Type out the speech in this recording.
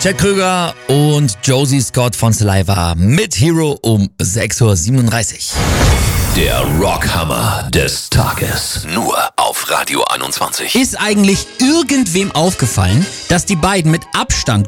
Chad Krüger und Josie Scott von Saliva mit Hero um 6:37 Uhr. Der Rockhammer des Tages. Nur auf Radio 21. Ist eigentlich irgendwem aufgefallen, dass die beiden mit Abstand